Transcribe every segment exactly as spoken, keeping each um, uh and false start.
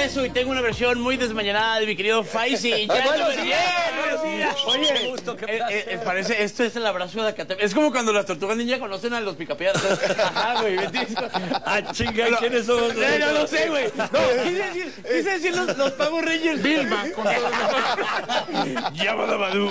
regreso y tengo una versión muy desmañanada de mi querido Faisy. ¡Buenos ¡Buenos días! días! Oye, qué gusto, qué eh, placer. eh, parece, esto es el abrazo de Acatepec. Es como cuando las tortugas ninja conocen a los picapiedras. Ajá, güey. Ah, chinga, ¿quiénes somos? No, no, no sé, güey. No, quise decir, quise decir los, los Power Rangers. Vilma. Llámala Badú.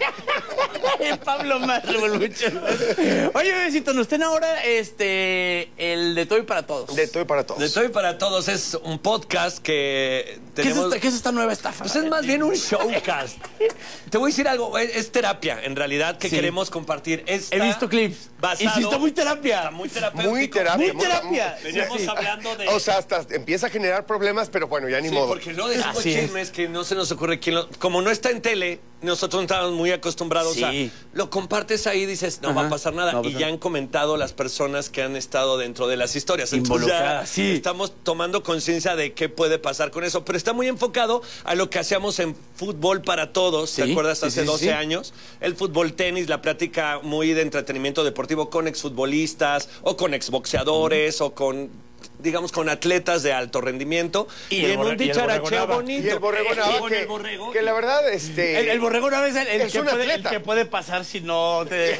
Pablo más Revolution. Oye, bebecito, nos estén ahora este, el de Toy para Todos. De Toy para Todos. De Toy para Todos es un podcast que ¿Qué es, tenemos... esta, ¿Qué es esta nueva estafa? Pues es más bien un showcast. Te voy a decir algo, es, es terapia, en realidad, que Sí. queremos compartir. Está He visto clips. basado- Y sí está muy terapia. Está muy terapéutico. Muy terapia. Muy terapia. Veníamos Sí. hablando de... O sea, hasta empieza a generar problemas, pero bueno, ya ni Sí, modo. porque no decimos Así es. chismes que no se nos ocurre quién lo... Como no está en tele, nosotros no estamos muy acostumbrados Sí. a... Lo compartes ahí y dices, no Ajá. va a pasar nada. No va a y pasar. ya han comentado las personas que han estado dentro de las historias. Entonces ya Involucradas, sí. estamos tomando conciencia de qué puede pasar con eso. Pero está muy enfocado a lo que hacíamos en Fútbol para Todos. ¿Te Sí, acuerdas? sí, Hace sí, doce sí. años. El fútbol tenis, la plática muy de entretenimiento deportivo con exfutbolistas o con exboxeadores o con... digamos, con atletas de alto rendimiento. Y Y, el en borre- un y el dicharacheo borrego Nava. bonito. Y el borrego Eh, Nava, con que, el borrego. que la verdad, este... El, el borrego Nava es el, el Es que un puede, el atleta. que puede pasar si no te...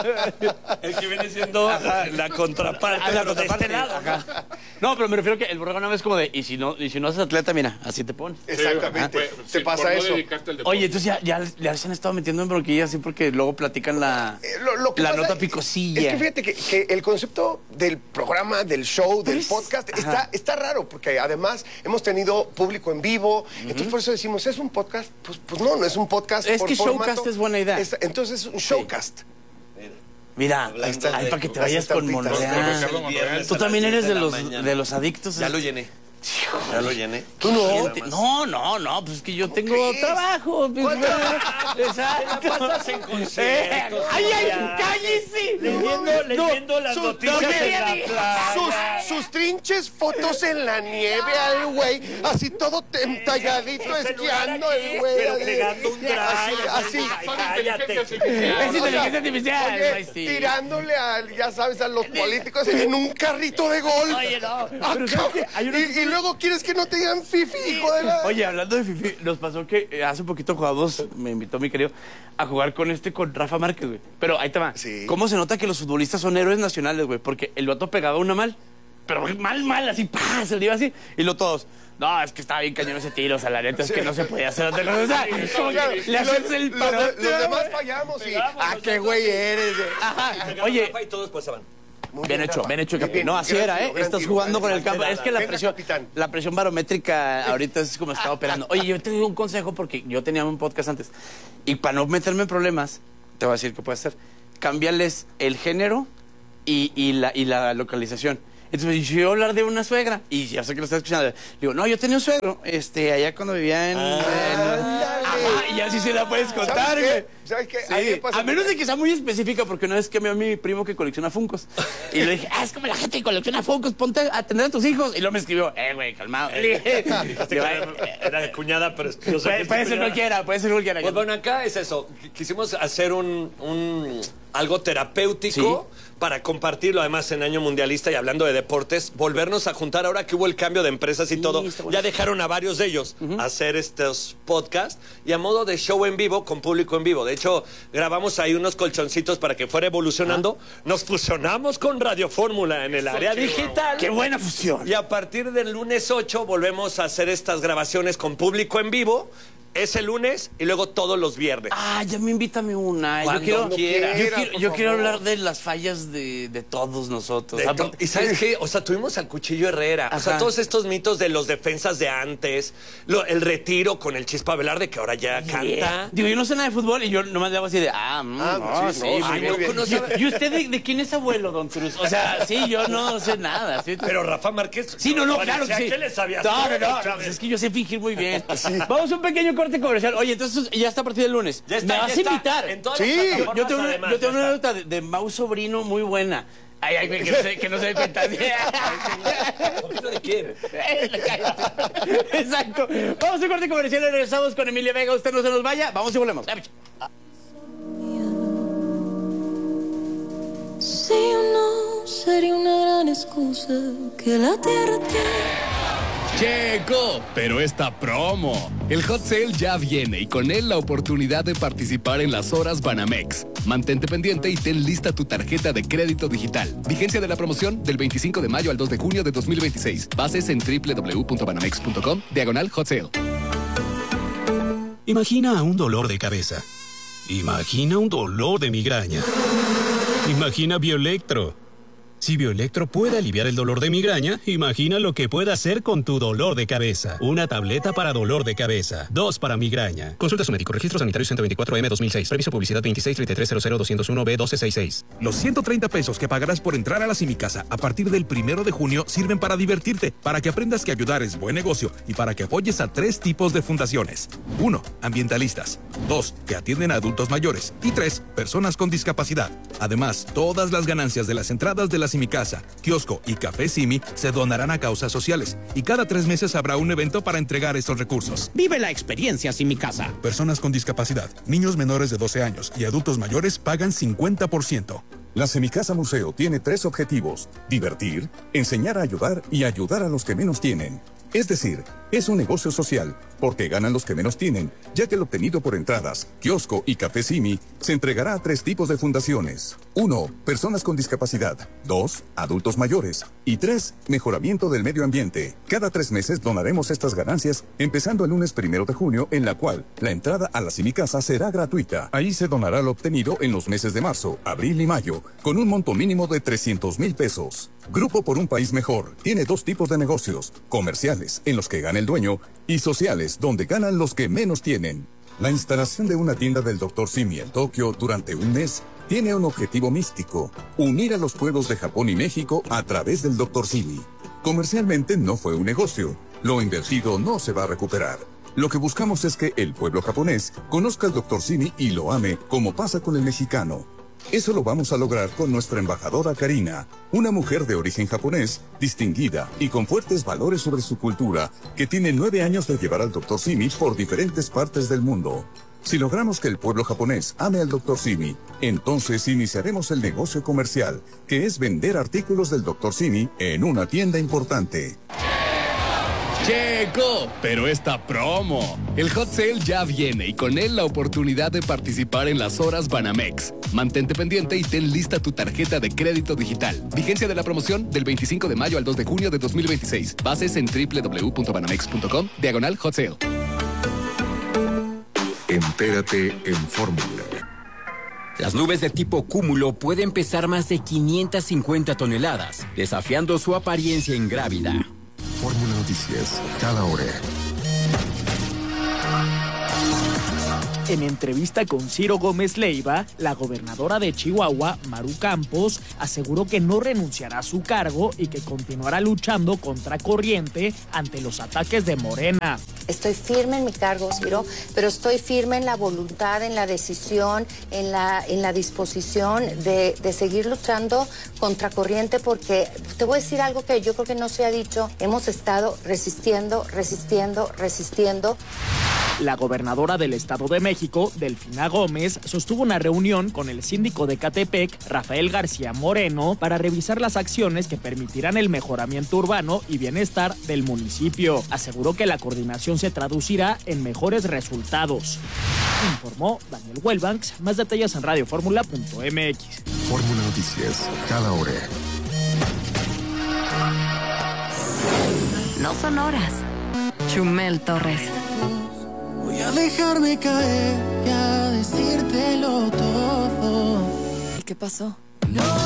El que viene siendo la contraparte. Ah, la pero de contraparte, este lado. ajá. No, pero me refiero que el borrego Nava es como de, y si no, y si no haces atleta, mira, así te pones. Exactamente. Pues, Te sí, pasa por no eso. dedicarte al deporte. Oye, entonces ya, ya, ya se han estado metiendo en bronquillas así porque luego platican la, Eh, lo- lo que la pasa nota es- picosilla. Es que fíjate que, que el concepto del programa, del show, del Pues, podcast, ajá. está, está raro, porque además hemos tenido público en vivo. Entonces, por eso decimos, ¿es un podcast? Pues, pues no, no es un podcast. Es por que formato. showcast es buena idea. Es- entonces es un showcast. Mira, Hablando ahí está, de- ay, para que te las vayas con estampitas. Monreal. Ricardo Monreal. Tú también eres de los, mañana. de los adictos. Ya lo llené. Ya lo llené. Tú no. No, no, no, pues es que yo tengo crees? trabajo. Pues, exacto. Te la pasas en conciertos, Eh, ¡Ay, ay, ya. cállese! Leyendo, leyendo las sus- noticias no, en la no, playa. Sus, sus trinches fotos en la nieve al güey, así todo tem- talladito, El celular esquiando aquí, el güey. pero así, pegando un drive. Así, así. Ay, Son cállate. inteligencia Es inteligencia artificial. Oye, Ay, sí. tirándole a, ya sabes, a los políticos en un carrito de golf. Oye, no. Ah, Pero ¿sabes qué? Hay unos- y, y luego quieres que no te digan fifi, hijo de la... Oye, hablando de Fifi, nos pasó que eh, hace poquito jugamos, me invitó mi querido, a jugar con este, con Rafa Márquez, güey. Pero ahí te va. Sí. ¿Cómo se nota que los futbolistas son héroes nacionales, güey? Porque el vato pegaba una mal, pero mal, mal, así, ¡pah! Se le iba así. Y lo todos, no, es que estaba bien cañón ese tiro, o sea, la neta es que no se podía hacer otra cosa. O sea, como Claro, que le haces el los, parote, los demás güey. fallamos y... Pegamos Ah, qué nosotros. güey eres. güey. Ajá. Oye, Oye, y todos pasaban. Muy bien hecho, Rafa. bien hecho, Bien, capitán. No, así gran era, ¿eh? tiro, gran Estás tiro, jugando con gran el campo. tiro. Es que la Venga, presión, capitán. la presión barométrica ahorita es como está operando. Oye, yo te digo un consejo porque yo tenía un podcast antes. Y para no meterme en problemas, te voy a decir qué puedes hacer. Cámbiales el género y, y, la, y la localización. Entonces, yo iba a hablar de una suegra, y ya sé que lo estás escuchando. Digo, no, yo tenía un suegro, este, allá cuando vivía en... en- Ajá, y así se la puedes contar, ¿Sabes güey. qué? ¿Sabes qué? Sí, A mí me pasa- a menos de que sea muy específica, porque una vez que me a mi primo que colecciona Funkos. Y le dije, ah, es como la gente que colecciona Funkos, ponte a atender a tus hijos. Y luego me escribió, eh, güey, calmado. Le dije, digo, "Ay, Era de cuñada, pero yo sé que puede, es puede tu ser cuñada. cualquiera, puede ser cualquiera. Pues bueno, acá es eso. Qu- Quisimos hacer un, un- algo terapéutico para compartirlo, además en año mundialista y hablando de deportes, volvernos a juntar ahora que hubo el cambio de empresas y Sí, todo. está bueno. Ya dejaron a varios de ellos hacer estos podcasts y a modo de show en vivo con público en vivo. De hecho, grabamos ahí unos colchoncitos para que fuera evolucionando. Nos fusionamos con Radio Fórmula en el área digital. Qué buena fusión. Y a partir del lunes ocho volvemos a hacer estas grabaciones con público en vivo. Ese lunes y luego todos los viernes. Ah, ya me invítame una. Yo Cuando quiero, quiera. yo quiero, por yo quiero favor. hablar de las fallas de, de todos nosotros. De Aparte- to- y ¿sabes qué? O sea, tuvimos al Cuchillo Herrera. O sea, Ajá. todos estos mitos de los defensas de antes, lo- el retiro con el Chispa Velarde, que ahora ya canta. Digo, yo no sé nada de fútbol y yo nomás le hago así de, ah, mm, Ah, no, sí, sí, no, muy sí, bien. muy bien. No ¿Y, sabe- y usted de, de quién es abuelo, don Cruz? O sea, sí, yo no sé nada. ¿sí? Pero Rafa Márquez. Sí, no, no, parecía claro que sí. que le sabías No, no, todo, no, no, Chávez. pues es que yo sé fingir muy bien. Vamos a un pequeño corte comercial. Oye, entonces ya está a partir del lunes. Ya está, ¿Me vas ya a está. invitar? En todas Sí. las Yo, plataformas, yo tengo una, además, yo tengo ya una está. nota de, de Mau Sobrino muy buena. Ay, ay, que no se, que no se dé cuenta. ¿Sobrino de quién? Exacto. Vamos a un corte comercial y regresamos con Emilia Vega. Usted no se nos vaya. Vamos y volvemos. Si o no sería una gran excusa que la tierra tiene. Checo, pero esta promo. El Hot Sale ya viene y con él la oportunidad de participar en las horas Banamex. Mantente pendiente y ten lista tu tarjeta de crédito digital. Vigencia de la promoción del veinticinco de mayo al dos de junio de dos mil veintiséis. Bases en doble u doble u doble u punto banamex punto com, diagonal Hot Sale. Imagina un dolor de cabeza. Imagina un dolor de migraña. Imagina Bioelectro. Si Bioelectro puede aliviar el dolor de migraña, imagina lo que puede hacer con tu dolor de cabeza. Una tableta para dolor de cabeza. Dos para migraña. Consulta a su médico. Registro sanitario ciento veinticuatro M dos mil seis. Previso publicidad veintiséis treinta y tres cero cero doscientos uno B doce sesenta y seis. Los ciento treinta pesos que pagarás por entrar a la Simicasa a partir del primero de junio sirven para divertirte, para que aprendas que ayudar es buen negocio y para que apoyes a tres tipos de fundaciones. Uno, ambientalistas. Dos, que atienden a adultos mayores. Y tres, personas con discapacidad. Además, todas las ganancias de las entradas de la Simicasa, kiosco y Café Simi se donarán a causas sociales y cada tres meses habrá un evento para entregar estos recursos. Vive la experiencia Simicasa. Personas con discapacidad, niños menores de doce años y adultos mayores pagan cincuenta por ciento. La Semicasa Museo tiene tres objetivos: divertir, enseñar a ayudar y ayudar a los que menos tienen. Es decir, es un negocio social, porque ganan los que menos tienen, ya que el obtenido por entradas, kiosco y Café Simi se entregará a tres tipos de fundaciones. Uno, personas con discapacidad. Dos, adultos mayores. Y tres, mejoramiento del medio ambiente. Cada tres meses donaremos estas ganancias, empezando el lunes primero de junio, en la cual la entrada a la Simicasa será gratuita. Ahí se donará lo obtenido en los meses de marzo, abril y mayo, con un monto mínimo de trescientos mil pesos. Grupo por un País Mejor tiene dos tipos de negocios: comerciales, en los que gana el dueño, y sociales, donde ganan los que menos tienen. La instalación de una tienda del doctor Simi en Tokio durante un mes tiene un objetivo místico: unir a los pueblos de Japón y México a través del doctor Simi. Comercialmente no fue un negocio. Lo invertido no se va a recuperar. Lo que buscamos es que el pueblo japonés conozca al doctor Simi y lo ame, como pasa con el mexicano. Eso lo vamos a lograr con nuestra embajadora Karina, una mujer de origen japonés, distinguida y con fuertes valores sobre su cultura, que tiene nueve años de llevar al doctor Simi por diferentes partes del mundo. Si logramos que el pueblo japonés ame al doctor Simi, entonces iniciaremos el negocio comercial, que es vender artículos del doctor Simi en una tienda importante. Checo, pero esta promo. El Hot Sale ya viene y con él la oportunidad de participar en las horas Banamex. Mantente pendiente y ten lista tu tarjeta de crédito digital. Vigencia de la promoción del veinticinco de mayo al dos de junio de dos mil veintiséis. Bases en doble u doble u doble u punto banamex punto com, diagonal Hot Sale. Entérate en Fórmula. Las nubes de tipo cúmulo pueden pesar más de quinientas cincuenta toneladas, desafiando su apariencia ingrávida. Fórmula Noticias, cada hora. En entrevista con Ciro Gómez Leiva, la gobernadora de Chihuahua, Maru Campos, aseguró que no renunciará a su cargo y que continuará luchando contra corriente ante los ataques de Morena. Estoy firme en mi cargo, Ciro, pero estoy firme en la voluntad, en la decisión, en la, en la disposición de, de seguir luchando contra corriente, porque te voy a decir algo que yo creo que no se ha dicho. Hemos estado resistiendo, resistiendo, resistiendo. La gobernadora del Estado de México, Delfina Gómez, sostuvo una reunión con el síndico de Ecatepec, Rafael García Moreno, para revisar las acciones que permitirán el mejoramiento urbano y bienestar del municipio. Aseguró que la coordinación se traducirá en mejores resultados. Informó Daniel Welbanks. Más detalles en radio fórmula punto m x. Fórmula Noticias, cada hora. No son horas. Chumel Torres. Voy a dejarme caer y a decírtelo todo. ¿Y qué pasó? No.